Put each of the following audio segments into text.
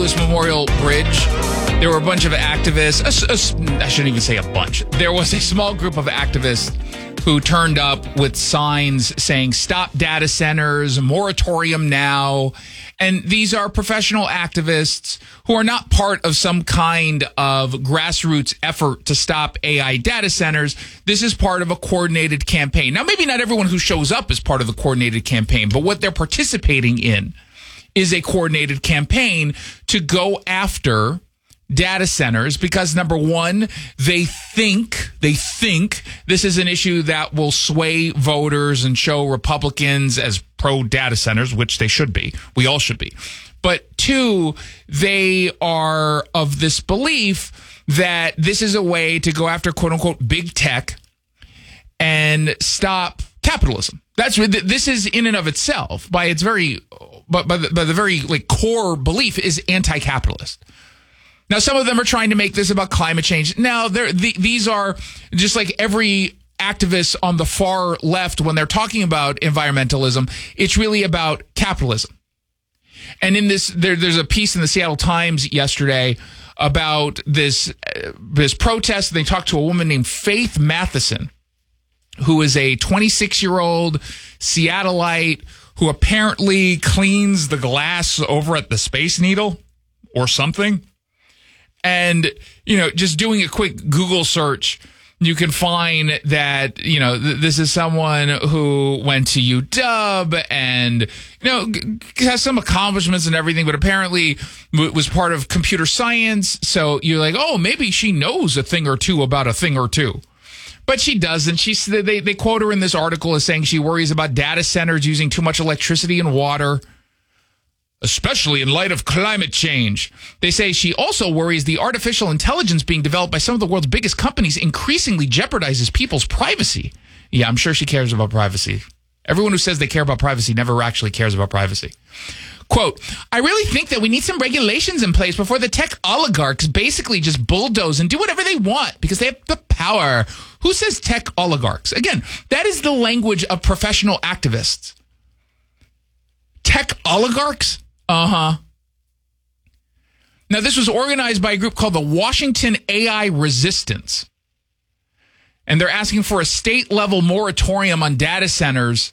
Lewis Memorial Bridge, there were a bunch of activists. I shouldn't even say a bunch. There was a small group of activists who turned up with signs saying, "Stop data centers, moratorium now." And these are professional activists who are not part of some kind of grassroots effort to stop AI data centers. This is part of a coordinated campaign. Now, maybe not everyone who shows up is part of the coordinated campaign, but what they're participating in is a coordinated campaign to go after data centers because, number one, they think this is an issue that will sway voters and show Republicans as pro data centers, which they should be. We all should be. But two, they are of this belief that this is a way to go after quote unquote big tech and stop capitalism. This is in and of itself by its very, by the very like core belief is anti-capitalist. Now, some of them are trying to make this about climate change. Now, these are just like every activist on the far left when they're talking about environmentalism. It's really about capitalism. And in this, there's a piece in the Seattle Times yesterday about this protest. They talked to a woman named Faith Matheson, who is a 26-year-old Seattleite who apparently cleans the glass over at the Space Needle or something. And, just doing a quick Google search, you can find that, this is someone who went to UW and, has some accomplishments and everything, but apparently was part of computer science. So you're like, oh, maybe she knows a thing or two about a thing or two. But she doesn't. They quote her in this article as saying she worries about data centers using too much electricity and water, especially in light of climate change. They say she also worries the artificial intelligence being developed by some of the world's biggest companies increasingly jeopardizes people's privacy. Yeah, I'm sure she cares about privacy. Everyone who says they care about privacy never actually cares about privacy. Quote, I really think that we need some regulations in place before the tech oligarchs basically just bulldoze and do whatever they want because they have the power. Who says tech oligarchs? Again, that is the language of professional activists. Tech oligarchs? Uh-huh. Now, this was organized by a group called the Washington AI Resistance. And they're asking for a state-level moratorium on data centers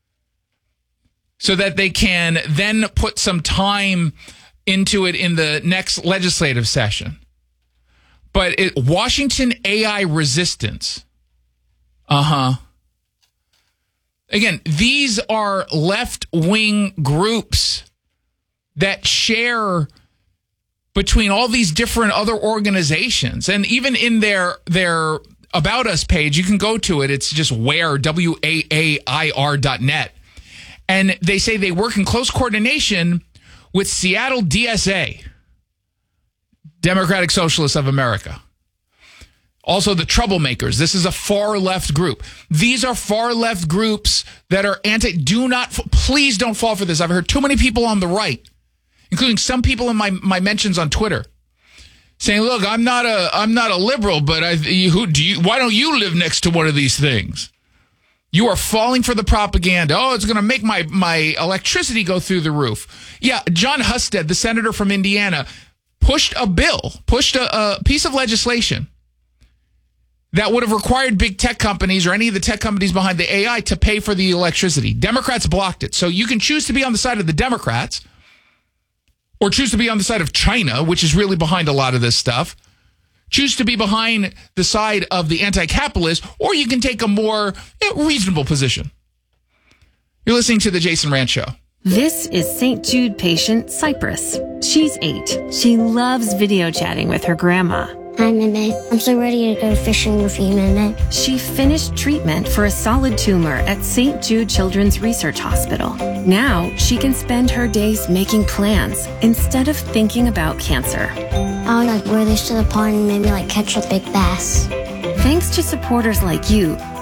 so that they can then put some time into it in the next legislative session. But Washington AI Resistance. Uh-huh. Again, these are left-wing groups that share between all these different other organizations. And even in their About Us page, you can go to it. It's just WAAIR.net. And they say they work in close coordination with Seattle DSA, Democratic Socialists of America. Also, the Troublemakers. This is a far-left group. These are far-left groups that are please don't fall for this. I've heard too many people on the right, including some people in my mentions on Twitter, saying, look, I'm not a liberal, but why don't you live next to one of these things? You are falling for the propaganda. Oh, it's going to make my electricity go through the roof. Yeah, John Husted, the senator from Indiana, pushed a piece of legislation that would have required big tech companies or any of the tech companies behind the AI to pay for the electricity. Democrats blocked it. So you can choose to be on the side of the Democrats or choose to be on the side of China, which is really behind a lot of this stuff. Choose to be behind the side of the anti-capitalist, or you can take a more reasonable position. You're listening to The Jason Rant Show. This is St. Jude patient Cypress. She's 8. She loves video chatting with her grandma. Hi, Meme. I'm so ready to go fishing with you, Meme. She finished treatment for a solid tumor at St. Jude Children's Research Hospital. Now she can spend her days making plans instead of thinking about cancer. I would wear this to the pond and maybe catch a big bass. Thanks to supporters like you,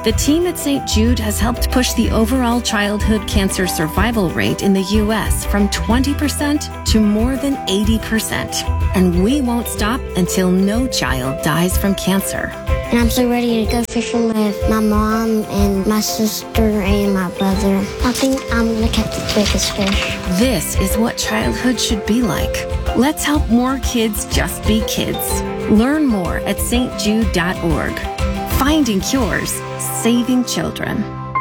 The team at St. Jude has helped push the overall childhood cancer survival rate in the U.S. from 20% to more than 80%. And we won't stop until no child dies from cancer. And I'm so ready to go fishing with my mom and my sister and my brother. I think I'm going to catch the biggest fish. This is what childhood should be like. Let's help more kids just be kids. Learn more at stjude.org. Finding cures, saving children.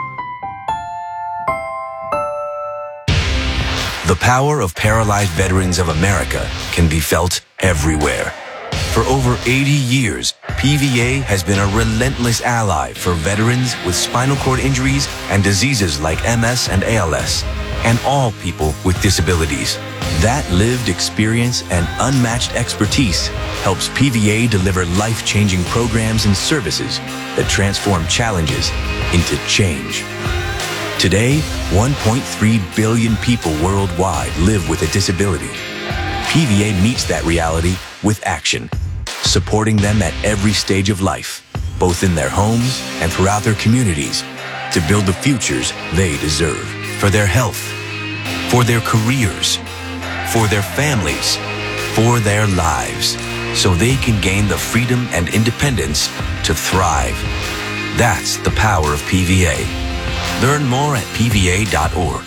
The power of Paralyzed Veterans of America can be felt everywhere. For over 80 years, PVA has been a relentless ally for veterans with spinal cord injuries and diseases like MS and ALS, and all people with disabilities. That lived experience and unmatched expertise helps PVA deliver life-changing programs and services that transform challenges into change. Today, 1.3 billion people worldwide live with a disability. PVA meets that reality with action, supporting them at every stage of life, both in their homes and throughout their communities, to build the futures they deserve for their health, for their careers, for their families, for their lives, so they can gain the freedom and independence to thrive. That's the power of PVA. Learn more at pva.org.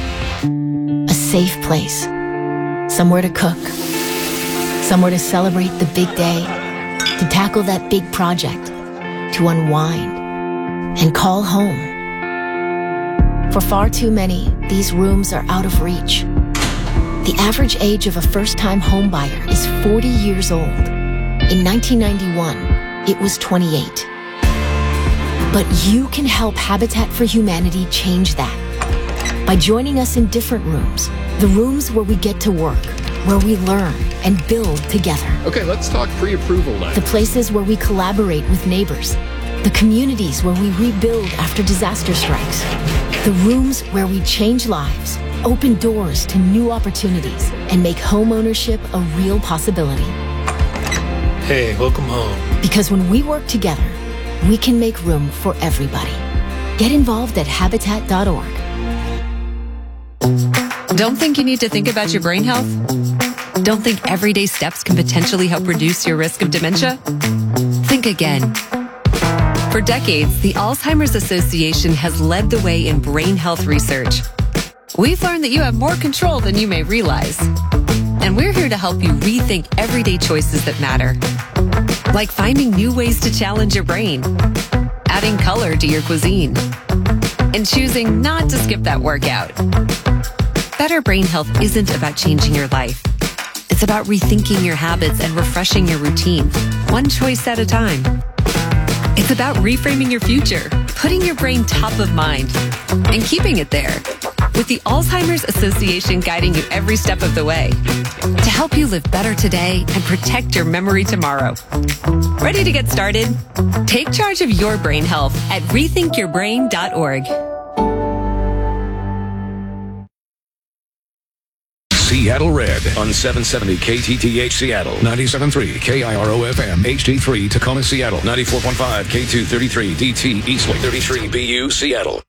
A safe place. Somewhere to cook. Somewhere to celebrate the big day. To tackle that big project. To unwind. And call home. For far too many, these rooms are out of reach. The average age of a first-time homebuyer is 40 years old. In 1991, it was 28. But you can help Habitat for Humanity change that by joining us in different rooms, the rooms where we get to work, where we learn and build together. Okay, let's talk pre-approval now. The places where we collaborate with neighbors, the communities where we rebuild after disaster strikes, the rooms where we change lives, open doors to new opportunities, and make homeownership a real possibility. Hey, welcome home. Because when we work together, we can make room for everybody. Get involved at Habitat.org. Don't think you need to think about your brain health? Don't think everyday steps can potentially help reduce your risk of dementia? Think again. For decades, the Alzheimer's Association has led the way in brain health research. We've learned that you have more control than you may realize. And we're here to help you rethink everyday choices that matter. Like finding new ways to challenge your brain, adding color to your cuisine, and choosing not to skip that workout. Better brain health isn't about changing your life. It's about rethinking your habits and refreshing your routine, one choice at a time. It's about reframing your future, putting your brain top of mind, and keeping it there. With the Alzheimer's Association guiding you every step of the way to help you live better today and protect your memory tomorrow. Ready to get started? Take charge of your brain health at rethinkyourbrain.org. Seattle Red on 770 KTTH Seattle, 97.3 KIRO FM, HD3 Tacoma Seattle, 94.5 K233 DT Eastway 33 BU Seattle.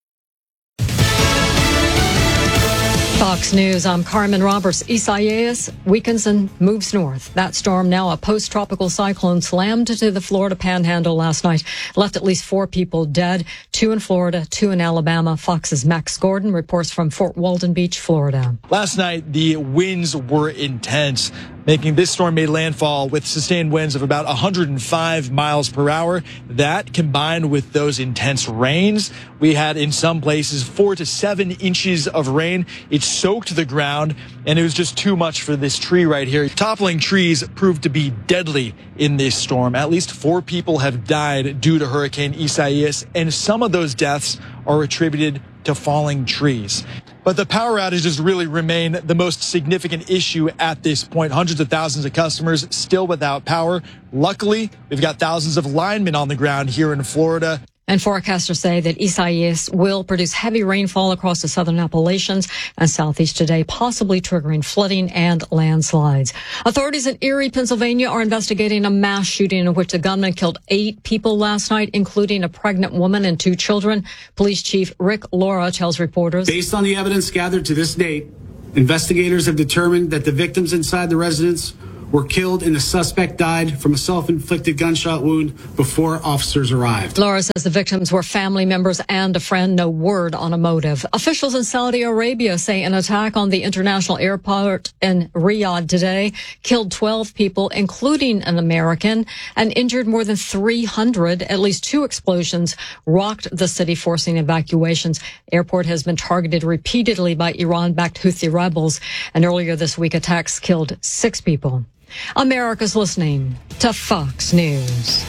Fox News, I'm Carmen Roberts. Isaias weakens and moves north. That storm, now a post-tropical cyclone, slammed into the Florida Panhandle last night, left at least 4 people dead, 2 in Florida, 2 in Alabama. Fox's Max Gordon reports from Fort Walton Beach, Florida. Last night, the winds were intense, making this storm made landfall with sustained winds of about 105 miles per hour. That, combined with those intense rains, we had in some places 4 to 7 inches of rain. It soaked the ground, and it was just too much for this tree right here. Toppling trees proved to be deadly in this storm. At least 4 people have died due to Hurricane Isaias, and some of those deaths are attributed to falling trees. But the power outages really remain the most significant issue at this point. Hundreds of thousands of customers still without power. Luckily, we've got thousands of linemen on the ground here in Florida. And forecasters say that Isaias will produce heavy rainfall across the southern Appalachians and southeast today, possibly triggering flooding and landslides. Authorities in Erie, Pennsylvania are investigating a mass shooting in which the gunman killed 8 people last night, including a pregnant woman and 2 children. Police Chief Rick Laura tells reporters, based on the evidence gathered to this date, investigators have determined that the victims inside the residence were killed and the suspect died from a self-inflicted gunshot wound before officers arrived. Laura says the victims were family members and a friend. No word on a motive. Officials in Saudi Arabia say an attack on the international airport in Riyadh today killed 12 people, including an American, and injured more than 300. At least 2 explosions rocked the city, forcing evacuations. Airport has been targeted repeatedly by Iran-backed Houthi rebels, and earlier this week attacks killed 6 people. America's listening to Fox News.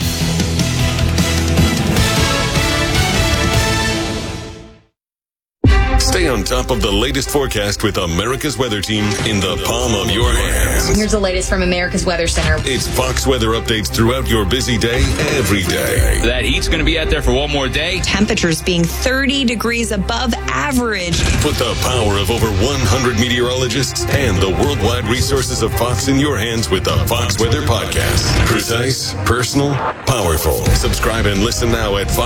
Stay on top of the latest forecast with America's Weather Team in the palm of your hands. Here's the latest from America's Weather Center. It's Fox weather updates throughout your busy day, every day. That heat's going to be out there for one more day. Temperatures being 30 degrees above average. Put the power of over 100 meteorologists and the worldwide resources of Fox in your hands with the Fox Weather Podcast. Precise, personal, powerful. Subscribe and listen now at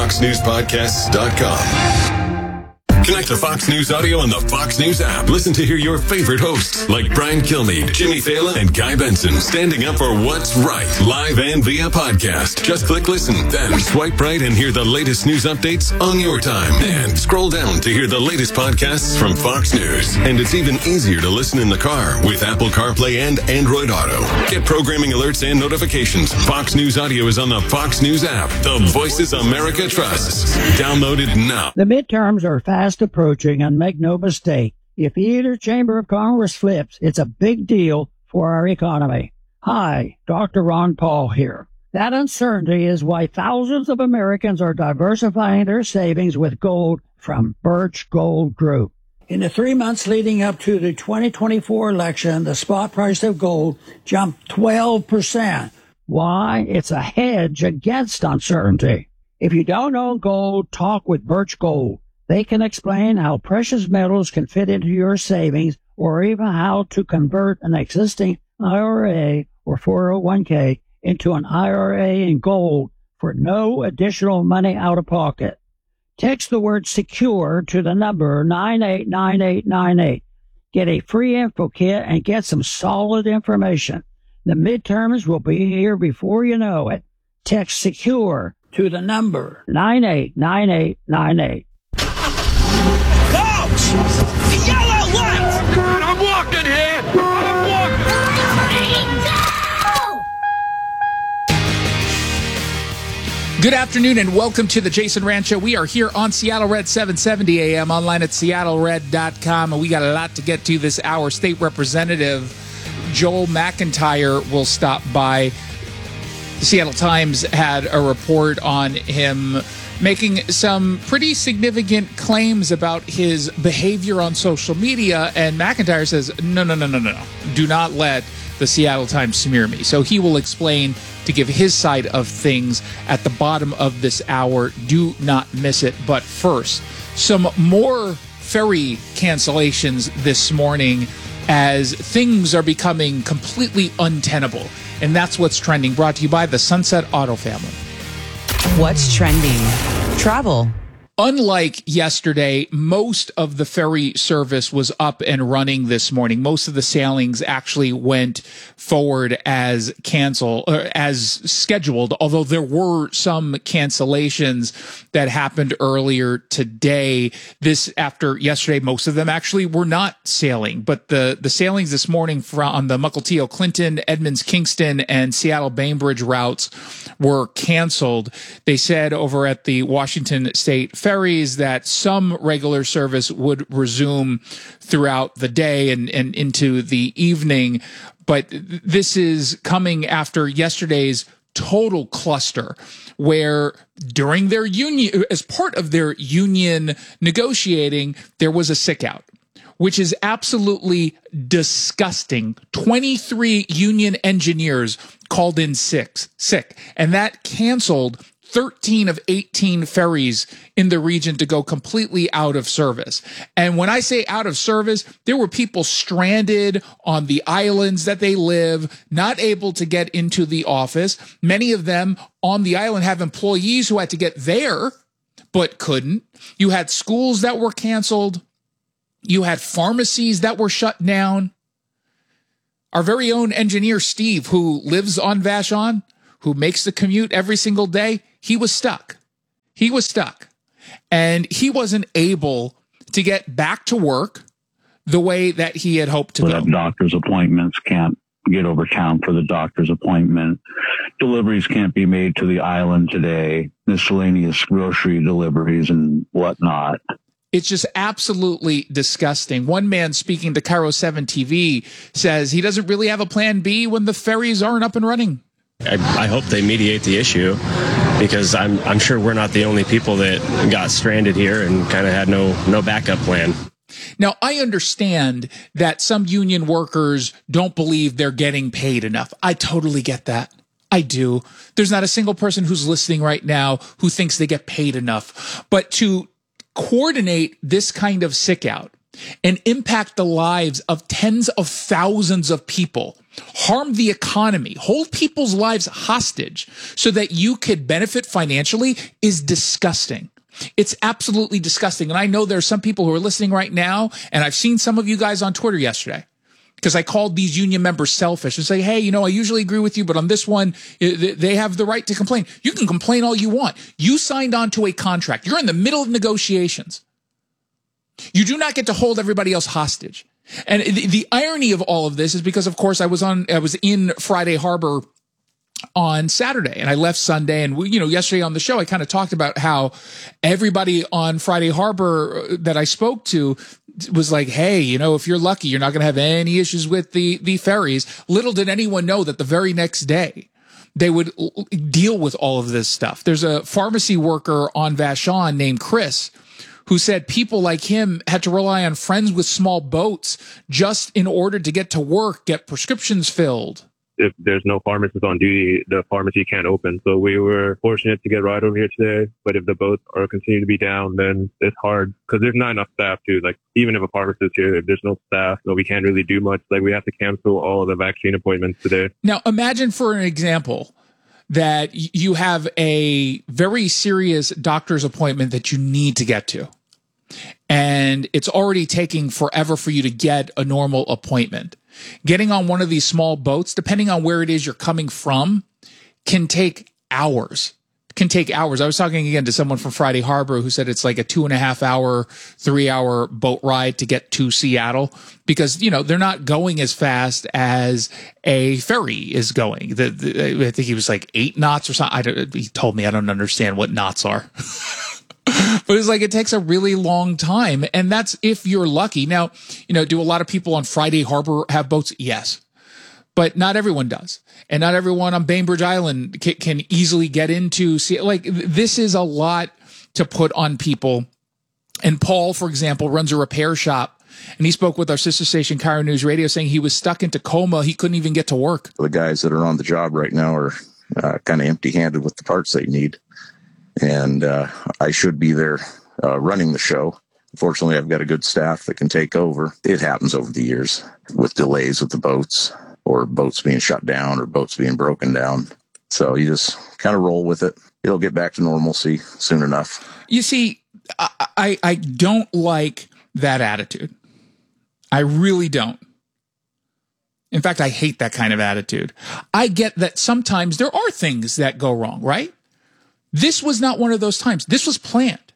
foxnewspodcasts.com. Connect to Fox News Audio on the Fox News app. Listen to hear your favorite hosts like Brian Kilmeade, Jimmy Fallon, and Guy Benson standing up for what's right, live and via podcast. Just click listen, then swipe right and hear the latest news updates on your time. And scroll down to hear the latest podcasts from Fox News. And it's even easier to listen in the car with Apple CarPlay and Android Auto. Get programming alerts and notifications. Fox News Audio is on the Fox News app. The voices America trusts. Download it now. The midterms are fast approaching, and make no mistake, if either chamber of Congress flips, it's a big deal for our economy. Hi, Dr. Ron Paul here. That uncertainty is why thousands of Americans are diversifying their savings with gold from Birch Gold Group. In the 3 months leading up to the 2024 election, the spot price of gold jumped 12%. Why? It's a hedge against uncertainty. If you don't own gold, talk with Birch Gold. They can explain how precious metals can fit into your savings, or even how to convert an existing IRA or 401k into an IRA in gold for no additional money out of pocket. Text the word SECURE to the number 989898. Get a free info kit and get some solid information. The midterms will be here before you know it. Text SECURE to the number 989898. Coach! Yellow left! I'm walking here! I'm walking! Good afternoon and welcome to the Jason Rand Show. We are here on Seattle Red 770 AM, online at seattlered.com, and we got a lot to get to this hour. State Representative Joel McIntyre will stop by. The Seattle Times had a report on him making some pretty significant claims about his behavior on social media, and McIntyre says, no. Do not let the Seattle Times smear me. So he will explain to give his side of things at the bottom of this hour. Do not miss it. But first, some more ferry cancellations this morning as things are becoming completely untenable. And that's what's trending, brought to you by the Sunset Auto family. What's trending? Travel. Unlike yesterday, most of the ferry service was up and running this morning. Most of the sailings actually went forward as scheduled, although there were some cancellations that happened earlier today. This after yesterday, most of them actually were not sailing, but the sailings this morning on the Mukilteo Clinton, Edmonds Kingston, and Seattle Bainbridge routes were canceled. They said over at the Washington State Ferries that some regular service would resume throughout the day and into the evening. But this is coming after yesterday's total cluster where during their union, as part of their union negotiating, there was a sick out, which is absolutely disgusting. 23 union engineers called in sick, and that canceled 13 of 18 ferries in the region to go completely out of service. And when I say out of service, there were people stranded on the islands that they live, not able to get into the office. Many of them on the island have employees who had to get there, but couldn't. You had schools that were canceled. You had pharmacies that were shut down. Our very own engineer, Steve, who lives on Vashon, who makes the commute every single day, he was stuck. He was stuck. And he wasn't able to get back to work the way that he had hoped to go. Doctor's appointments can't get over town for the doctor's appointment. Deliveries can't be made to the island today. Miscellaneous grocery deliveries and whatnot. It's just absolutely disgusting. One man speaking to Cairo 7 TV says he doesn't really have a plan B when the ferries aren't up and running. I hope they mediate the issue, because I'm sure we're not the only people that got stranded here and kind of had no backup plan. Now, I understand that some union workers don't believe they're getting paid enough. I totally get that. I do. There's not a single person who's listening right now who thinks they get paid enough. But to coordinate this kind of sick out and impact the lives of tens of thousands of people, harm the economy, hold people's lives hostage so that you could benefit financially is disgusting. It's absolutely disgusting. And I know there's some people who are listening right now, and I've seen some of you guys on Twitter yesterday, because I called these union members selfish and say, hey, I usually agree with you, but on this one, they have the right to complain. You can complain all you want. You signed on to a contract. You're in the middle of negotiations. You do not get to hold everybody else hostage. And the irony of all of this is because, of course, I was in Friday Harbor on Saturday and I left Sunday. And yesterday on the show, I kind of talked about how everybody on Friday Harbor that I spoke to was like, hey, if you're lucky, you're not going to have any issues with the ferries. Little did anyone know that the very next day they would deal with all of this stuff. There's a pharmacy worker on Vashon named Chris who said people like him had to rely on friends with small boats just in order to get to work, get prescriptions filled. If there's no pharmacist on duty, the pharmacy can't open. So we were fortunate to get a ride over here today. But if the boats are continue to be down, then it's hard because there's not enough staff too. Like even if a pharmacist is here, if there's no staff, we can't really do much. Like we have to cancel all of the vaccine appointments today. Now imagine for an example that you have a very serious doctor's appointment that you need to get to. And it's already taking forever for you to get a normal appointment. Getting on one of these small boats, depending on where it is you're coming from, can take hours. I was talking again to someone from Friday Harbor who said it's like a 2.5 hour, 3 hour boat ride to get to Seattle because, they're not going as fast as a ferry is going. I think he was like 8 knots or something. He told me I don't understand what knots are. But it's like it takes a really long time, and that's if you're lucky. Now, do a lot of people on Friday Harbor have boats? Yes. But not everyone does. And not everyone on Bainbridge Island can easily get into. This is a lot to put on people. And Paul, for example, runs a repair shop, and he spoke with our sister station, Cairo News Radio, saying he was stuck in Tacoma. He couldn't even get to work. The guys that are on the job right now are kind of empty-handed with the parts they need. And I should be there running the show. Fortunately, I've got a good staff that can take over. It happens over the years with delays with the boats or boats being shut down or boats being broken down. So you just kind of roll with it. It'll get back to normalcy soon enough. You see, I don't like that attitude. I really don't. In fact, I hate that kind of attitude. I get that sometimes there are things that go wrong, right? This was not one of those times. This was planned.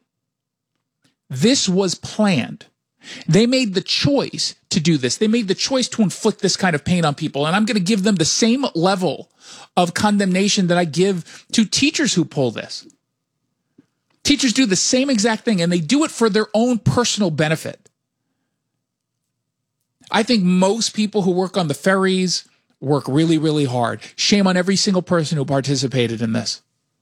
They made the choice to do this. They made the choice to inflict this kind of pain on people. And I'm going to give them the same level of condemnation that I give to teachers who pull this. Teachers do the same exact thing, and they do it for their own personal benefit. I think most people who work on the ferries work really, really hard. Shame on every single person who participated in this.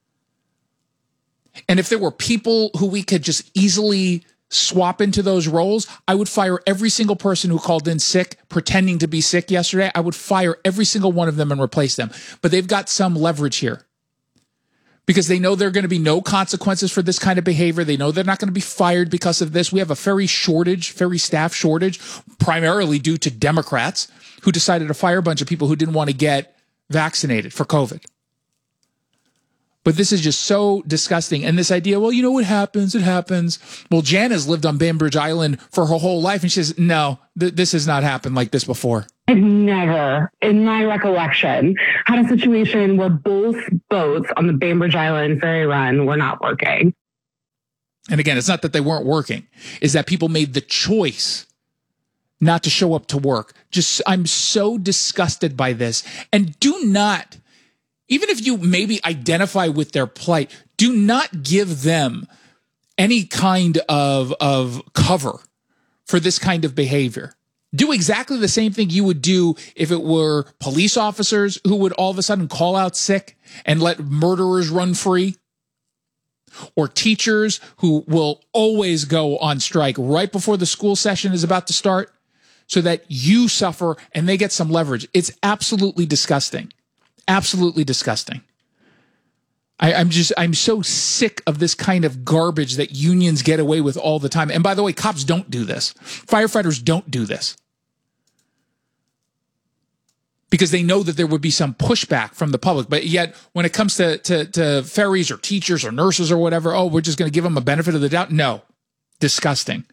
And if there were people who we could just easily swap into those roles, I would fire every single person who called in sick, pretending to be sick yesterday. I would fire every single one of them and replace them. But they've got some leverage here because they know there are going to be no consequences for this kind of behavior. They know they're not going to be fired because of this. We have a ferry staff shortage, primarily due to Democrats who decided to fire a bunch of people who didn't want to get vaccinated for COVID. But this is just so disgusting. And this idea, well, you know what happens? It happens. Well, Jan has lived on Bainbridge Island for her whole life. And she says, no, this has not happened like this before. I've never, in my recollection, had a situation where both boats on the Bainbridge Island ferry run were not working. And again, it's not that they weren't working. It's that people made the choice not to show up to work. I'm so disgusted by this. And do not, even if you maybe identify with their plight, do not give them any kind of cover for this kind of behavior. Do exactly the same thing you would do if it were police officers who would all of a sudden call out sick and let murderers run free, or teachers who will always go on strike right before the school session is about to start so that you suffer and they get some leverage. It's absolutely disgusting. Absolutely disgusting. I'm so sick of this kind of garbage that unions get away with all the time. And by the way, cops don't do this. Firefighters don't do this, because they know that there would be some pushback from the public. But yet, when it comes to ferries or teachers or nurses or whatever, we're just going to give them a benefit of the doubt. No. Disgusting.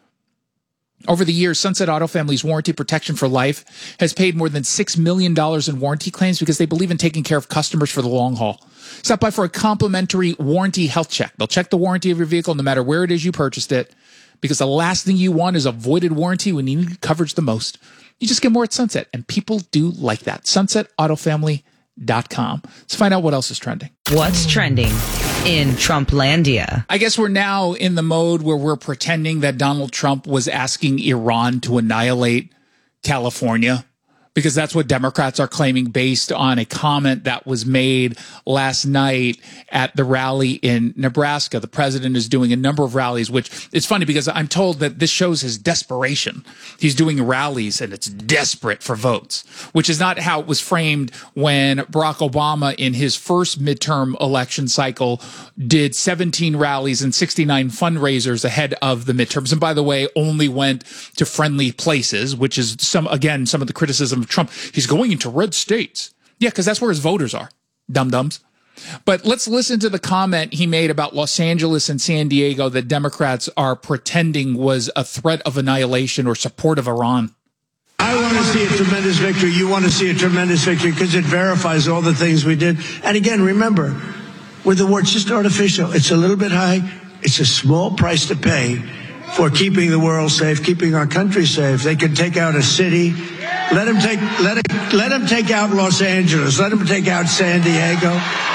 Over the years, Sunset Auto Family's Warranty Protection for Life has paid more than $6 million in warranty claims because they believe in taking care of customers for the long haul. Stop by for a complimentary warranty health check. They'll check the warranty of your vehicle no matter where it is you purchased it, because the last thing you want is a voided warranty when you need coverage the most. You just get more at Sunset, and people do like that. SunsetAutoFamily.com. Let's find out what else is trending. What's trending in Trumplandia? I guess we're now in the mode where we're pretending that Donald Trump was asking Iran to annihilate California, because that's what Democrats are claiming based on a comment that was made last night at the rally in Nebraska. The president is doing a number of rallies, which is funny because I'm told that this shows his desperation. He's doing rallies and it's desperate for votes, which is not how it was framed when Barack Obama in his first midterm election cycle did 17 rallies and 69 fundraisers ahead of the midterms. And by the way, only went to friendly places, which is some of the criticism of Trump. He's going into red states. Yeah, because that's where his voters are. Dum-dums. But let's listen to the comment he made about Los Angeles and San Diego that Democrats are pretending was a threat of annihilation or support of Iran. I want to see a tremendous victory. You want to see a tremendous victory because it verifies all the things we did. And again, remember, with the war, it's just artificial. It's a little bit high. It's a small price to pay for keeping the world safe, keeping our country safe. They can take out a city. Let him take out Los Angeles. Let him take out San Diego.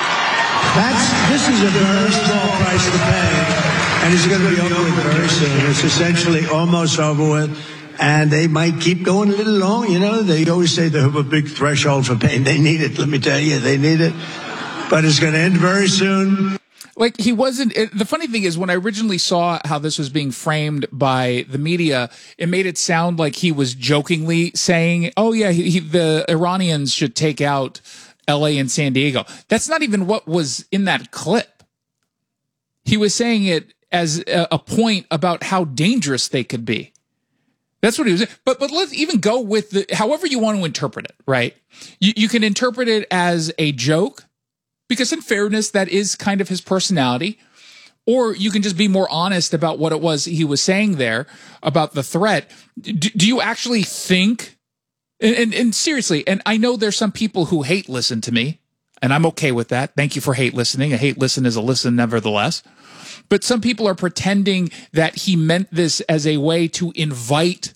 This is a very small price to pay, and it's going to be over with very soon. It's essentially almost over with, and they might keep going a little long. You know, they always say they have a big threshold for pain. They need it. Let me tell you, they need it. But it's going to end very soon. Like, he wasn't. The funny thing is, when I originally saw how this was being framed by the media, it made it sound like he was jokingly saying, oh, yeah, the Iranians should take out L.A. and San Diego. That's not even what was in that clip. He was saying it as a point about how dangerous they could be. That's what he was saying. But let's even go with however you want to interpret it, right? You can interpret it as a joke, because in fairness, that is kind of his personality. Or you can just be more honest about what it was he was saying there about the threat. Do you actually think, and seriously, and I know there's some people who hate listen to me, and I'm okay with that. Thank you for hate listening. A hate listen is a listen nevertheless. But some people are pretending that he meant this as a way to invite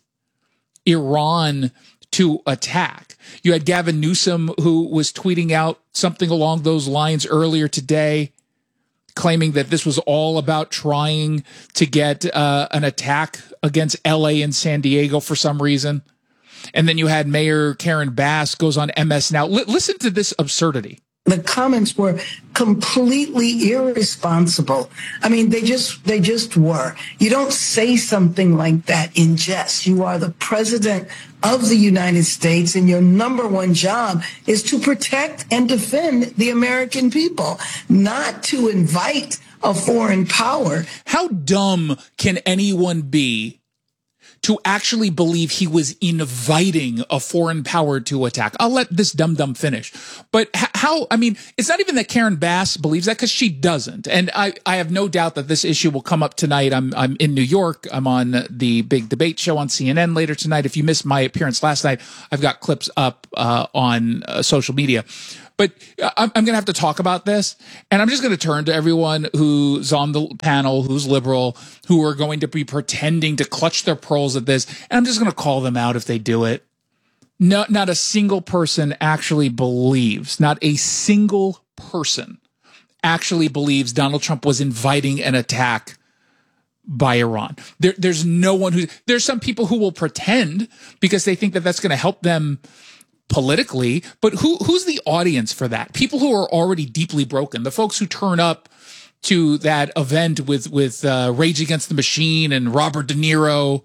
Iran to attack. You had Gavin Newsom, who was tweeting out something along those lines earlier today, claiming that this was all about trying to get an attack against L.A. and San Diego for some reason. And then you had Mayor Karen Bass goes on MS Now. Listen to this absurdity. The comments were completely irresponsible. I mean, they just were. You don't say something like that in jest. You are the president of the United States, and your number one job is to protect and defend the American people, not to invite a foreign power. How dumb can anyone be to actually believe he was inviting a foreign power to attack? I'll let this dum-dum finish. But how, I mean, it's not even that Karen Bass believes that, because she doesn't. And I have no doubt that this issue will come up tonight. I'm in New York. I'm on the big debate show on CNN later tonight. If you missed my appearance last night, I've got clips up on social media. But I'm going to have to talk about this, and I'm just going to turn to everyone who's on the panel, who's liberal, who are going to be pretending to clutch their pearls at this, and I'm just going to call them out if they do it. No, not a single person actually believes, not a single person actually believes Donald Trump was inviting an attack by Iran. There's no one there's some people who will pretend because they think that that's going to help them politically, but who's the audience for that? People who are already deeply broken, the folks who turn up to that event with Rage Against the Machine and Robert De Niro,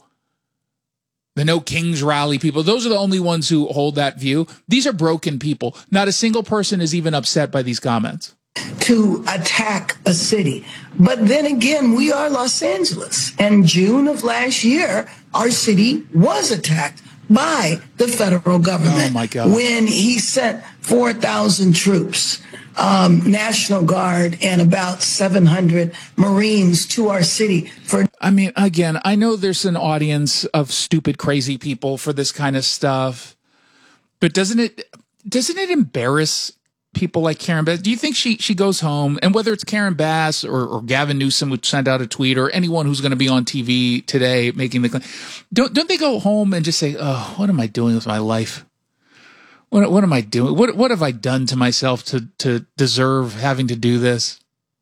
the No Kings rally people. Those are the only ones who hold that view. These are broken people. Not a single person is even upset by these comments. To attack a city. But then again, we are Los Angeles. And June of last year, our city was attacked by the federal government. Oh my God. When he sent 4,000 troops, National Guard, and about 700 Marines to our city for. I mean, again, I know there's an audience of stupid, crazy people for this kind of stuff, but doesn't it embarrass people like Karen Bass? Do you think she goes home, and whether it's Karen Bass or Gavin Newsom, would send out a tweet, or anyone who's going to be on TV today making the claim, don't they go home and just say, "Oh, what am I doing with my life? What am I doing? What have I done to myself to deserve having to do this?"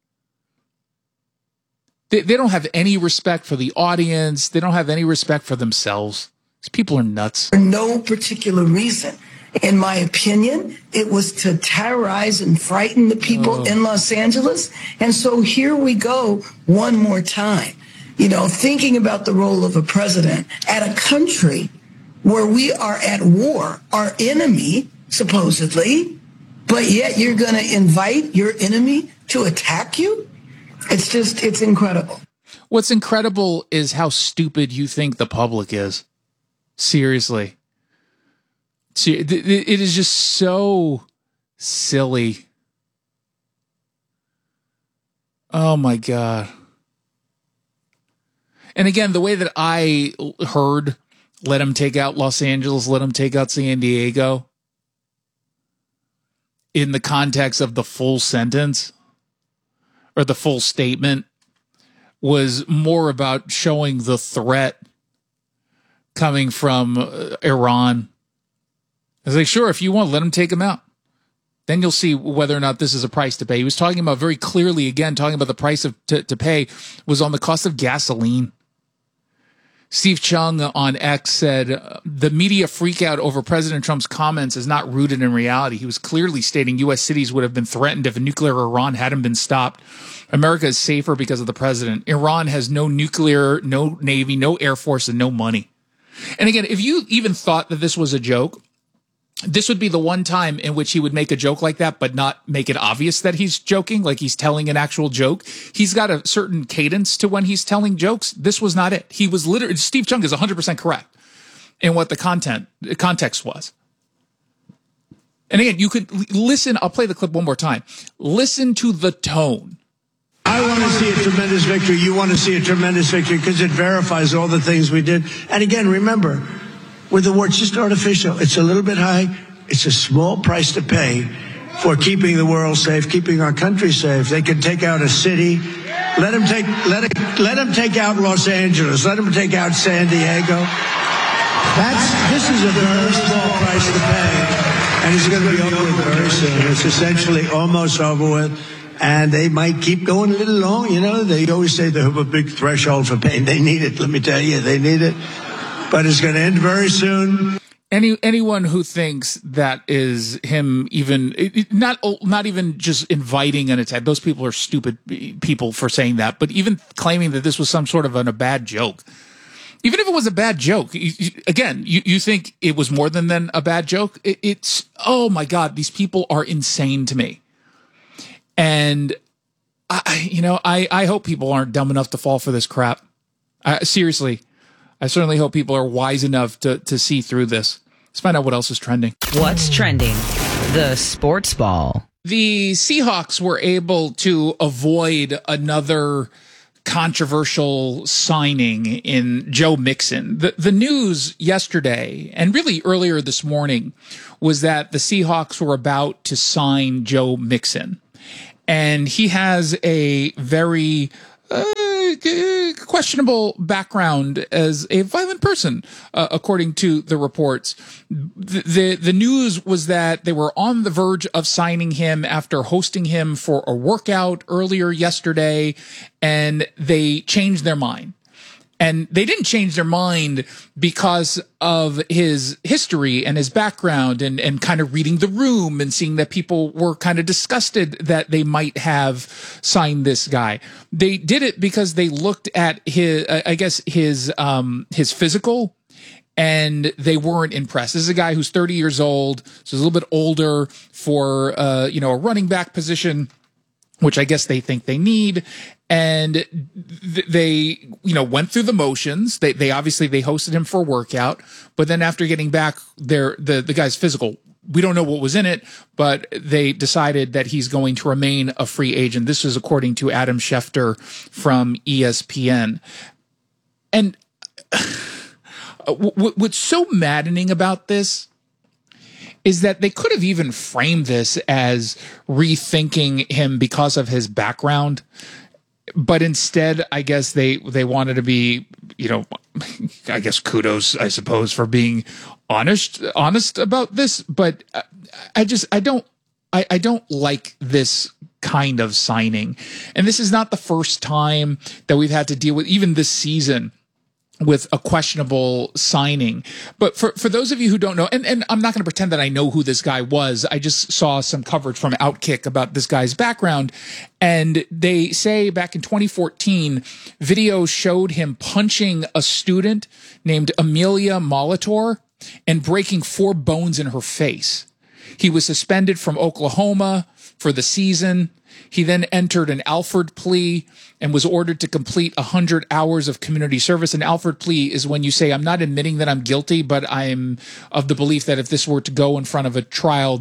They don't have any respect for the audience. They don't have any respect for themselves. These people are nuts. For no particular reason. In my opinion, it was to terrorize and frighten the people in Los Angeles. And so here we go one more time, thinking about the role of a president at a country where we are at war, our enemy, supposedly, but yet you're going to invite your enemy to attack you? It's incredible. What's incredible is how stupid you think the public is. Seriously. See, it is just so silly. Oh my God. And again, the way that I heard, let him take out Los Angeles, let him take out San Diego, in the context of the full sentence or the full statement, was more about showing the threat coming from Iran. I was like, sure, if you want, let him take him out. Then you'll see whether or not this is a price to pay. He was talking about very clearly, again, talking about the price to pay was on the cost of gasoline. Steve Chung on X said, the media freakout over President Trump's comments is not rooted in reality. He was clearly stating U.S. cities would have been threatened if a nuclear Iran hadn't been stopped. America is safer because of the president. Iran has no nuclear, no Navy, no Air Force, and no money. And again, if you even thought that this was a joke, this would be the one time in which he would make a joke like that, but not make it obvious that he's joking, like he's telling an actual joke. He's got a certain cadence to when he's telling jokes. This was not it. He was literally, Steve Chung is 100% correct in what the context was. And again, you could listen. I'll play the clip one more time. Listen to the tone. I want to see a tremendous victory. You want to see a tremendous victory because it verifies all the things we did. And again, remember, with the war, it's just artificial. It's a little bit high. It's a small price to pay for keeping the world safe, keeping our country safe. They can take out a city. Let them take out Los Angeles. Let them take out San Diego. This is a very small price to pay, and it's going to be over with very soon. It's essentially almost over with. And they might keep going a little long. They always say they have a big threshold for pain. They need it. Let me tell you, they need it. But it's going to end very soon. anyone who thinks that is him even not even just inviting an attack. Those people are stupid people for saying that, but even claiming that this was some sort of a bad joke. Even if it was a bad joke, you think it was more than a bad joke? It's, oh my God, these people are insane to me. And I hope people aren't dumb enough to fall for this crap. Seriously, I certainly hope people are wise enough to see through this. Let's find out what else is trending. What's trending? The sports ball. The Seahawks were able to avoid another controversial signing in Joe Mixon. The news yesterday and really earlier this morning was that the Seahawks were about to sign Joe Mixon. And he has a very questionable background as a violent person, according to the reports. The news was that they were on the verge of signing him after hosting him for a workout earlier yesterday, and they changed their mind. And they didn't change their mind because of his history and his background and kind of reading the room and seeing that people were kind of disgusted that they might have signed this guy. They did it because they looked at his physical, and they weren't impressed. This is a guy who's 30 years old, so he's a little bit older for a running back position, which I guess they think they need. And they, went through the motions. They obviously hosted him for a workout, but then after getting back the guy's physical, we don't know what was in it, but they decided that he's going to remain a free agent. This is according to Adam Schefter from ESPN. And what's so maddening about this is that they could have even framed this as rethinking him because of his background. But instead, I guess they wanted to be, I guess kudos, I suppose, for being honest about this. But I don't like this kind of signing. And this is not the first time that we've had to deal with, even this season, with a questionable signing. But for those of you who don't know, and I'm not going to pretend that I know who this guy was. I just saw some coverage from Outkick about this guy's background. And they say back in 2014, video showed him punching a student named Amelia Molitor and breaking 4 bones in her face. He was suspended from Oklahoma for the season. He then entered an Alford plea and was ordered to complete 100 hours of community service. An Alford plea is when you say, I'm not admitting that I'm guilty, but I'm of the belief that if this were to go in front of a trial,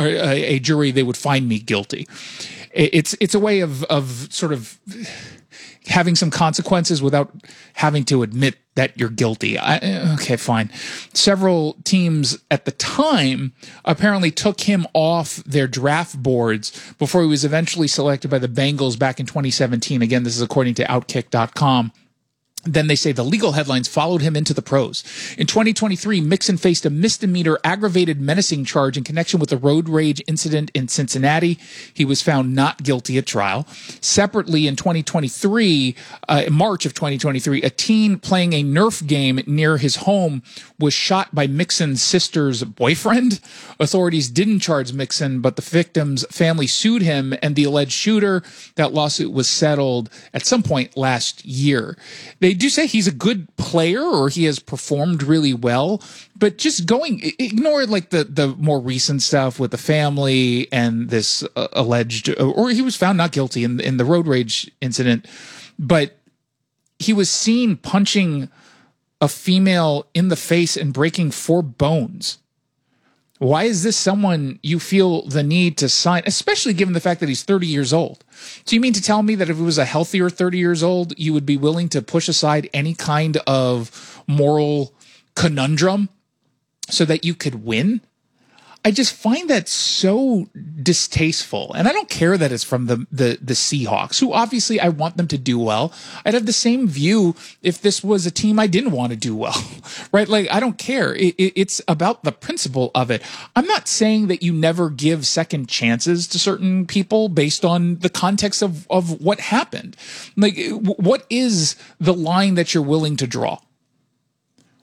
a jury, they would find me guilty. It's a way of sort of having some consequences without having to admit that you're guilty. Okay, fine. Several teams at the time apparently took him off their draft boards before he was eventually selected by the Bengals back in 2017. Again, this is according to Outkick.com. Then they say the legal headlines followed him into the pros. In 2023, Mixon faced a misdemeanor aggravated menacing charge in connection with the road rage incident in Cincinnati. He was found not guilty at trial. Separately, in 2023, March of 2023, a teen playing a Nerf game near his home was shot by Mixon's sister's boyfriend. Authorities didn't charge Mixon, but the victim's family sued him and the alleged shooter. That lawsuit was settled at some point last year. They do say he's a good player, or he has performed really well, but just ignore like the more recent stuff with the family and this alleged, or he was found not guilty in the road rage incident, but he was seen punching a female in the face and breaking 4 bones. Why is this someone you feel the need to sign, especially given the fact that he's 30 years old? So you mean to tell me that if he was a healthier 30 years old, you would be willing to push aside any kind of moral conundrum so that you could win? I just find that so distasteful. And I don't care that it's from the Seahawks, who obviously I want them to do well. I'd have the same view if this was a team I didn't want to do well, right? Like, I don't care. It's about the principle of it. I'm not saying that you never give second chances to certain people based on the context of what happened. Like, what is the line that you're willing to draw?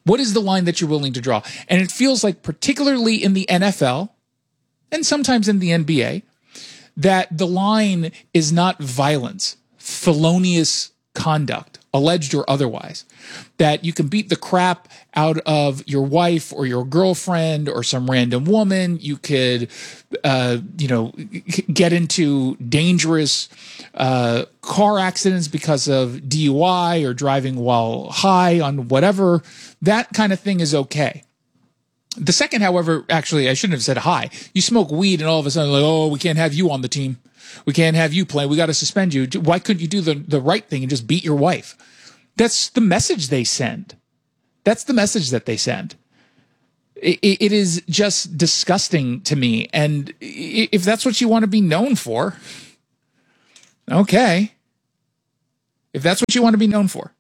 What is the line that you're willing to draw? And it feels like, particularly in the NFL and sometimes in the NBA, that the line is not violence, felonious conduct, alleged or otherwise, that you can beat the crap out of your wife or your girlfriend or some random woman. You could, get into dangerous car accidents because of DUI or driving while high on whatever. That kind of thing is okay. The second, however, actually, I shouldn't have said high. You smoke weed and all of a sudden, like, oh, we can't have you on the team. We can't have you play. We got to suspend you. Why couldn't you do the right thing and just beat your wife? That's the message they send. That's the message that they send. It is just disgusting to me. And if that's what you want to be known for, okay. If that's what you want to be known for,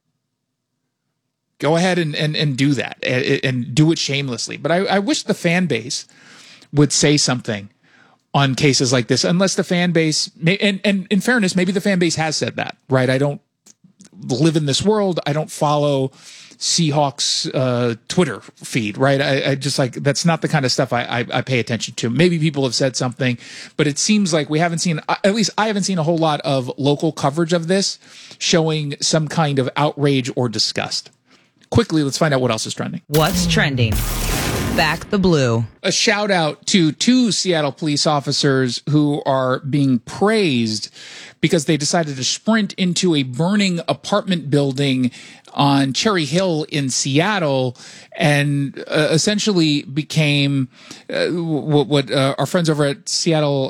go ahead and do that and do it shamelessly. But I wish the fan base would say something on cases like this, unless the fan base, and in fairness, maybe the fan base has said that, right? I don't live in this world. I don't follow Seahawks Twitter feed, right? I just like, that's not the kind of stuff I pay attention to. Maybe people have said something, but it seems like we haven't seen, at least I haven't seen a whole lot of local coverage of this showing some kind of outrage or disgust. Quickly, let's find out what else is trending. What's trending? Back the blue. A shout out to 2 Seattle police officers who are being praised because they decided to sprint into a burning apartment building on Cherry Hill in Seattle and essentially became what our friends over at Seattle,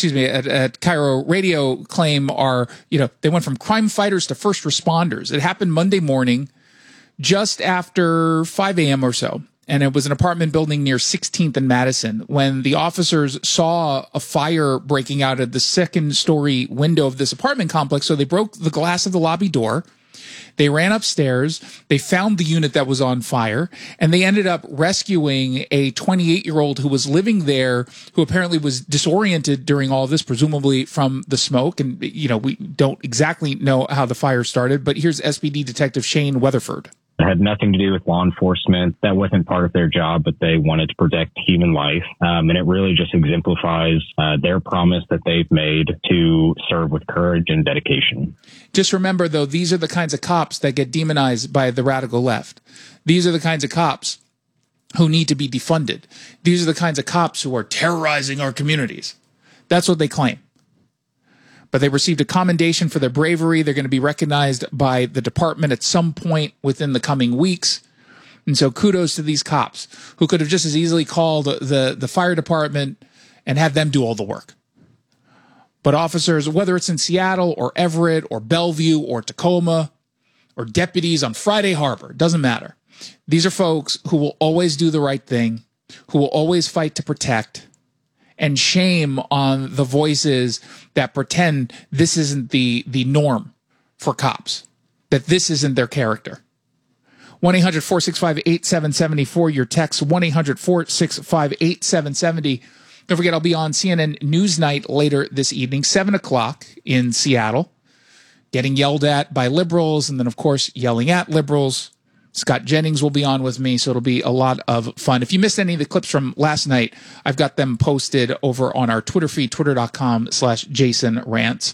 at Cairo Radio claim are, they went from crime fighters to first responders. It happened Monday morning, just after 5 a.m. or so. And it was an apartment building near 16th and Madison when the officers saw a fire breaking out of the second-story window of this apartment complex. So they broke the glass of the lobby door. They ran upstairs. They found the unit that was on fire, and they ended up rescuing a 28-year-old who was living there, who apparently was disoriented during all of this, presumably from the smoke. And, we don't exactly know how the fire started, but here's SPD Detective Shane Weatherford. It had nothing to do with law enforcement. That wasn't part of their job, but they wanted to protect human life. And it really just exemplifies their promise that they've made to serve with courage and dedication. Just remember, though, these are the kinds of cops that get demonized by the radical left. These are the kinds of cops who need to be defunded. These are the kinds of cops who are terrorizing our communities. That's what they claim. But they received a commendation for their bravery. They're going to be recognized by the department at some point within the coming weeks. And so kudos to these cops who could have just as easily called the fire department and had them do all the work. But officers, whether it's in Seattle or Everett or Bellevue or Tacoma or deputies on Friday Harbor, doesn't matter. These are folks who will always do the right thing, who will always fight to protect. And shame on the voices that pretend this isn't the norm for cops, that this isn't their character. 1-800-465-8770 for your text, 1-800-465-8770. Don't forget, I'll be on CNN Newsnight later this evening, 7 o'clock in Seattle, getting yelled at by liberals and then, of course, yelling at liberals. Scott Jennings will be on with me, so it'll be a lot of fun. If you missed any of the clips from last night, I've got them posted over on our Twitter feed, twitter.com/JasonRants,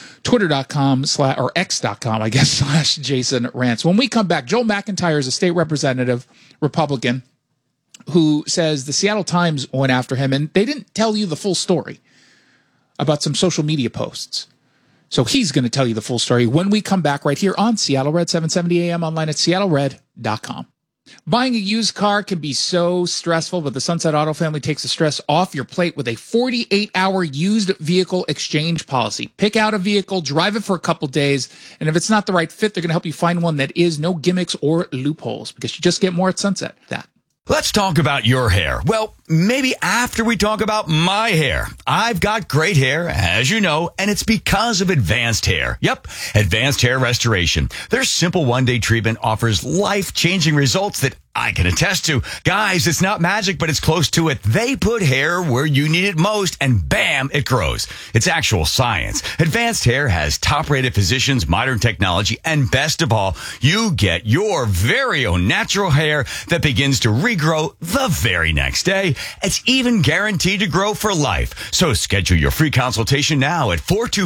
X.com, I guess, /JasonRants. When we come back, Joel McIntyre is a state representative, Republican, who says the Seattle Times went after him, and they didn't tell you the full story about some social media posts. So he's going to tell you the full story when we come back right here on Seattle Red, 770 AM, online at seattlered.com. Buying a used car can be so stressful, but the Sunset Auto family takes the stress off your plate with a 48-hour used vehicle exchange policy. Pick out a vehicle, drive it for a couple days, and if it's not the right fit, they're going to help you find one that is. No gimmicks or loopholes, because you just get more at Sunset. Let's talk about your hair. Well, maybe after we talk about my hair. I've got great hair, as you know, and it's because of Advanced Hair. Yep, Advanced Hair Restoration. Their simple one-day treatment offers life-changing results that I can attest to. Guys, it's not magic, but it's close to it. They put hair where you need it most, and bam, it grows. It's actual science. Advanced Hair has top-rated physicians, modern technology, and best of all, you get your very own natural hair that begins to regrow the very next day. It's even guaranteed to grow for life. So schedule your free consultation now at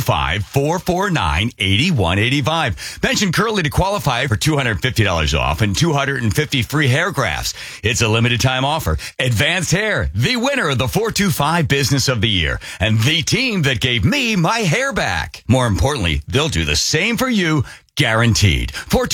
425-449-8185. Mention Curly to qualify for $250 off and 250 free hair grafts. It's a limited time offer. Advanced Hair, the winner of the 425 Business of the Year, and the team that gave me my hair back. More importantly, they'll do the same for you, guaranteed.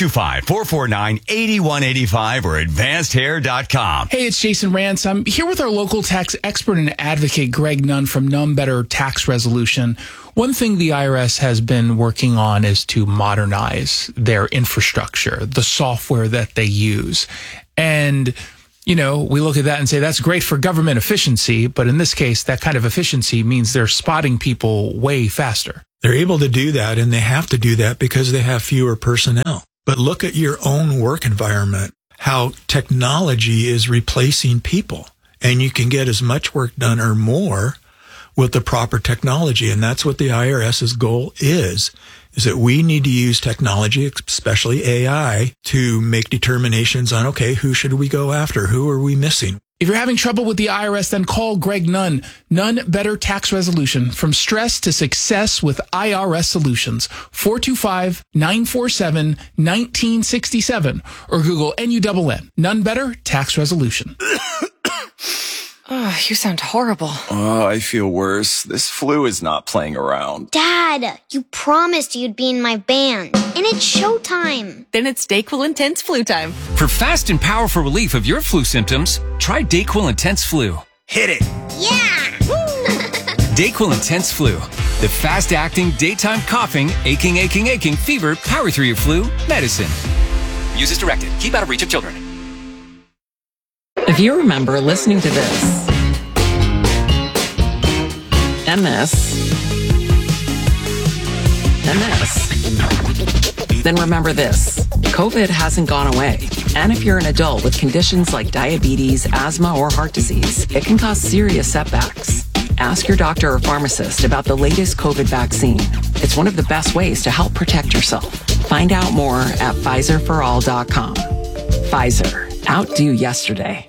425-449-8185 or advancedhair.com. Hey, it's Jason Rance. I'm here with our local tax expert and advocate, Greg Nunn from None Better Tax Resolution. One thing the IRS has been working on is to modernize their infrastructure, the software that they use. And, you know, we look at that and say that's great for government efficiency, but in this case, that kind of efficiency means they're spotting people way faster. They're able to do that, and they have to do that because they have fewer personnel. But look at your own work environment, how technology is replacing people, and you can get as much work done or more with the proper technology. And that's what the IRS's goal is that we need to use technology, especially AI, to make determinations on, okay, who should we go after? Who are we missing? If you're having trouble with the IRS, then call Greg Nunn. None Better Tax Resolution. From stress to success with IRS Solutions. 425-947-1967. Or Google NUNN. None Better Tax Resolution. Oh, you sound horrible. Oh, I feel worse. This flu is not playing around. Dad, you promised you'd be in my band. And it's showtime. Then it's DayQuil Intense Flu time. For fast and powerful relief of your flu symptoms, try DayQuil Intense Flu. Hit it. Yeah. DayQuil Intense Flu. The fast-acting, daytime coughing, aching, fever, power through your flu medicine. Use as directed. Keep out of reach of children. If you remember listening to this, and this, then remember this. COVID hasn't gone away. And if you're an adult with conditions like diabetes, asthma, or heart disease, it can cause serious setbacks. Ask your doctor or pharmacist about the latest COVID vaccine. It's one of the best ways to help protect yourself. Find out more at PfizerForAll.com. Pfizer. Outdo yesterday.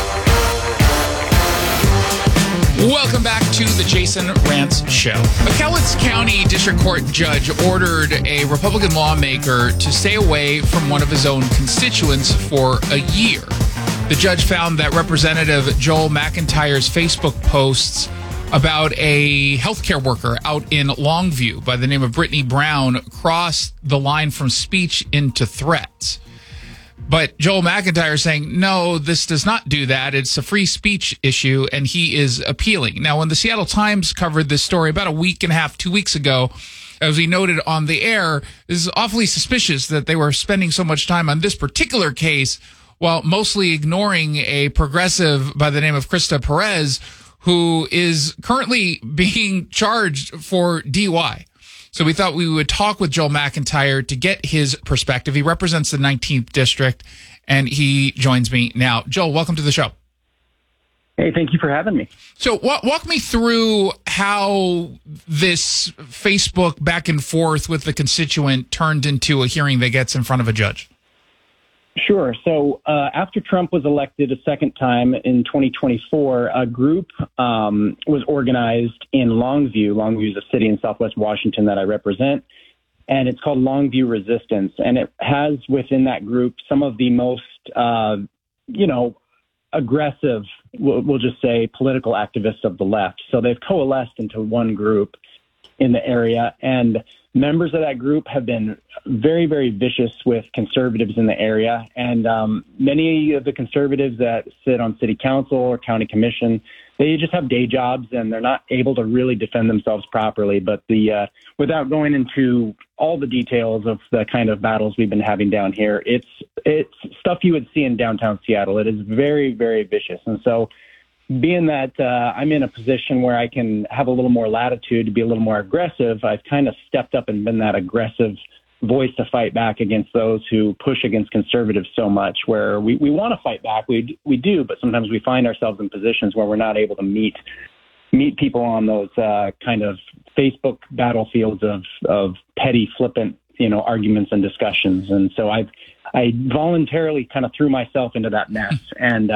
Welcome back to the Jason Rance Show. A Cowlitz County District Court judge ordered a Republican lawmaker to stay away from one of his own constituents for a year. The judge found that Representative Joel McIntyre's Facebook posts about a healthcare worker out in Longview by the name of Brittany Brown crossed the line from speech into threats. But Joel McIntyre is saying, no, this does not do that. It's a free speech issue, and he is appealing. Now, when the Seattle Times covered this story about a week and a half, 2 weeks ago, as we noted on the air, this is awfully suspicious that they were spending so much time on this particular case while mostly ignoring a progressive by the name of Krista Perez, who is currently being charged for DUI. So we thought we would talk with Joel McIntyre to get his perspective. He represents the 19th District, and he joins me now. Joel, welcome to the show. Hey, thank you for having me. So walk me through how this Facebook back and forth with the constituent turned into a hearing that gets in front of a judge. Sure. So after Trump was elected a second time in 2024, a group was organized in Longview. Longview is a city in Southwest Washington that I represent, and it's called Longview Resistance. And it has within that group some of the most, aggressive, we'll just say, political activists of the left. So they've coalesced into one group in the area, and members of that group have been very, very vicious with conservatives in the area. And many of the conservatives that sit on city council or county commission, they just have day jobs and they're not able to really defend themselves properly. But without going into all the details of the kind of battles we've been having down here, it's stuff you would see in downtown Seattle. It is very, very vicious. And so being that I'm in a position where I can have a little more latitude to be a little more aggressive, I've kind of stepped up and been that aggressive voice to fight back against those who push against conservatives so much, where we want to fight back. We do, but sometimes we find ourselves in positions where we're not able to meet people on those kind of Facebook battlefields of petty, flippant, arguments and discussions. And so I voluntarily kind of threw myself into that mess. And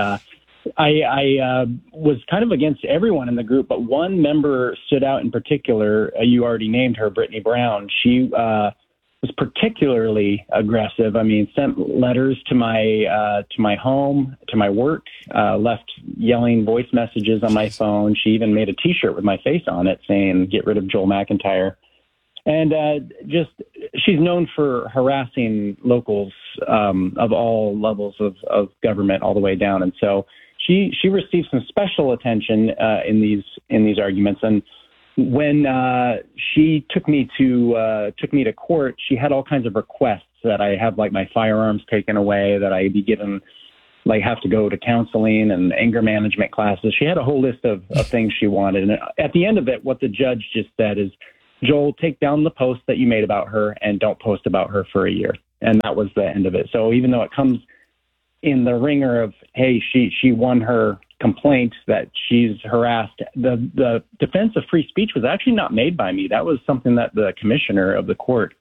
I was kind of against everyone in the group, but one member stood out in particular. You already named her, Brittany Brown. She was particularly aggressive. I mean, sent letters to my home, to my work, left yelling voice messages on my phone. She even made a T-shirt with my face on it saying, "Get rid of Joel McIntyre." And she's known for harassing locals of all levels of government all the way down. And so she received some special attention in these arguments. And when she took me to court, she had all kinds of requests that I have, like, my firearms taken away, that I be given, like, have to go to counseling and anger management classes. She had a whole list of things she wanted. And at the end of it, what the judge just said is, "Joel, take down the post that you made about her and don't post about her for a year." And that was the end of it. So even though it comes in the ringer of, hey, she won her complaint that she's harassed, the defense of free speech was actually not made by me. That was something that the commissioner of the court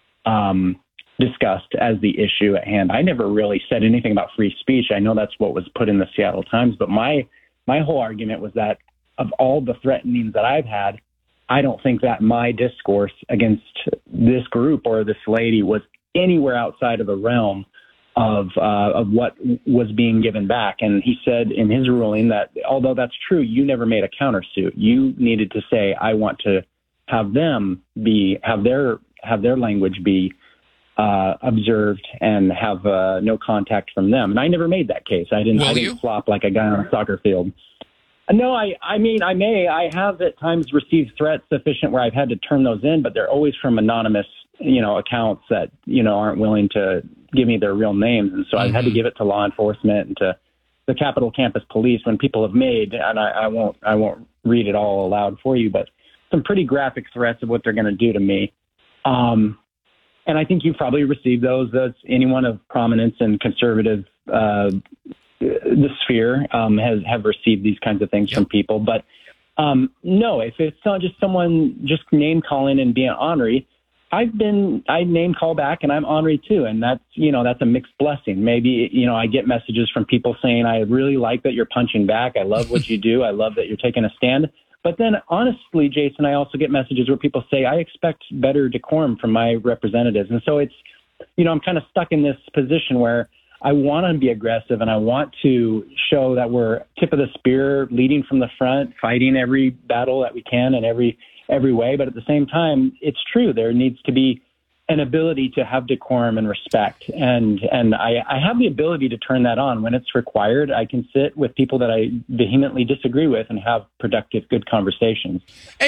discussed as the issue at hand. I never really said anything about free speech. I know that's what was put in the Seattle Times, but my whole argument was that of all the threatenings that I've had, I don't think that my discourse against this group or this lady was anywhere outside of the realm of what was being given back. And he said in his ruling that although that's true, you never made a countersuit. You needed to say, I want to have them have their language be observed and have no contact from them. And I never made that case. I didn't flop like a guy on a soccer field. No, I mean, I have at times received threats sufficient where I've had to turn those in, but they're always from anonymous, accounts that, aren't willing to give me their real names. And so I've had to give it to law enforcement and to the Capitol Campus Police when people have made, and I won't read it all aloud for you, but some pretty graphic threats of what they're going to do to me. And I think you've probably received those as anyone of prominence and conservative, the sphere have received these kinds of things from people. But no, if it's not just someone just name calling and being ornery, I name call back and I'm ornery too. And that's a mixed blessing. Maybe, I get messages from people saying, I really like that you're punching back. I love what you do. I love that you're taking a stand. But then honestly, Jason, I also get messages where people say, I expect better decorum from my representatives. And so it's, I'm kind of stuck in this position where I want to be aggressive and I want to show that we're tip of the spear, leading from the front, fighting every battle that we can in every way. But at the same time, it's true. There needs to be an ability to have decorum and respect. And I have the ability to turn that on when it's required. I can sit with people that I vehemently disagree with and have productive, good conversations.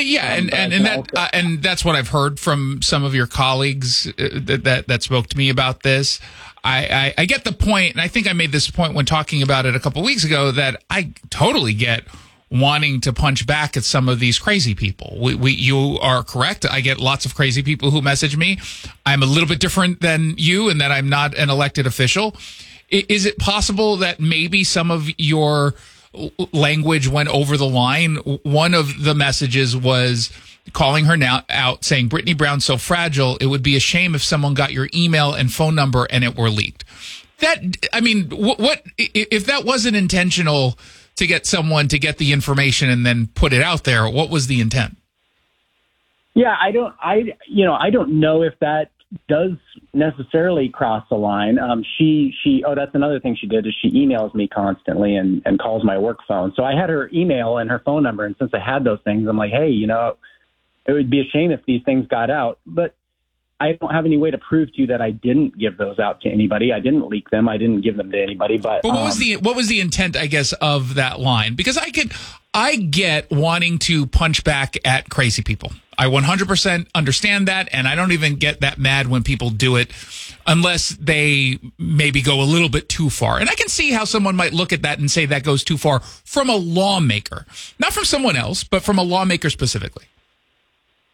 And that's what I've heard from some of your colleagues that spoke to me about this. I get the point, and I think I made this point when talking about it a couple weeks ago, that I totally get wanting to punch back at some of these crazy people. You are correct. I get lots of crazy people who message me. I'm a little bit different than you in that I'm not an elected official. Is it possible that maybe some of your language went over the line? One of the messages was calling her out, saying, Brittany Brown's so fragile, it would be a shame if someone got your email and phone number and it were leaked. What if that wasn't intentional to get someone to get the information and then put it out there? What was the intent? Yeah, I don't know if that does necessarily cross the line. That's another thing she did, is she emails me constantly and calls my work phone. So I had her email and her phone number. And since I had those things, I'm like, hey, it would be a shame if these things got out, but I don't have any way to prove to you that I didn't give those out to anybody. I didn't leak them. I didn't give them to anybody. But what was the intent, I guess, of that line? Because I get wanting to punch back at crazy people. I 100% understand that, and I don't even get that mad when people do it unless they maybe go a little bit too far. And I can see how someone might look at that and say that goes too far from a lawmaker, not from someone else, but from a lawmaker specifically.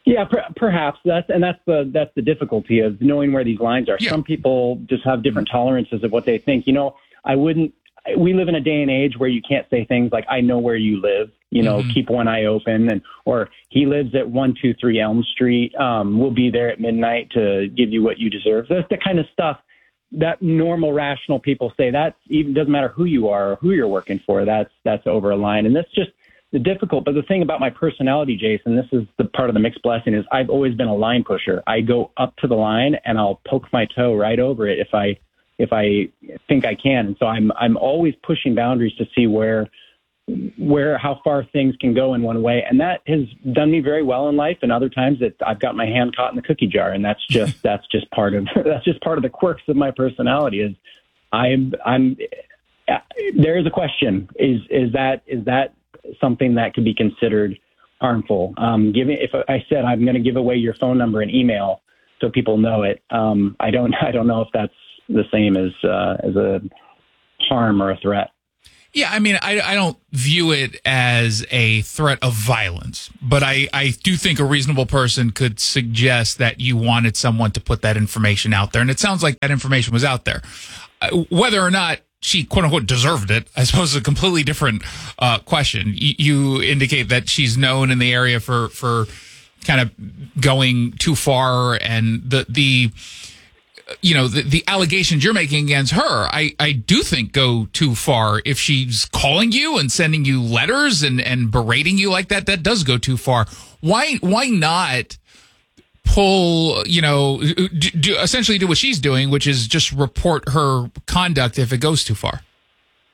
Yeah, perhaps that's the difficulty of knowing where these lines are. Yeah. Some people just have different tolerances of what they think. You know, we live in a day and age where you can't say things like, I know where you live, you know, keep one eye open, or he lives at 123 Elm Street. We'll be there at midnight to give you what you deserve. That's the kind of stuff that normal, rational people say. That even doesn't matter who you are or who you're working for. That's over a line. And that's just the difficult. But the thing about my personality, Jason, this is the part of the mixed blessing, is I've always been a line pusher. I go up to the line and I'll poke my toe right over it if I think I can. And so I'm always pushing boundaries to see how far things can go in one way. And that has done me very well in life. And other times I've got my hand caught in the cookie jar. And that's just part of the quirks of my personality. Is there is a question. Is that something that could be considered harmful? If I said I'm going to give away your phone number and email so people know it, I don't know if that's the same as a harm or a threat. Yeah, I mean, I don't view it as a threat of violence, but I do think a reasonable person could suggest that you wanted someone to put that information out there. And it sounds like that information was out there. Whether or not she, quote unquote, deserved it, I suppose, is a completely different question. You indicate that she's known in the area for kind of going too far, and the allegations you're making against her, I do think go too far. If she's calling you and sending you letters and berating you like that does go too far. Why not pull, essentially do what she's doing, which is just report her conduct if it goes too far?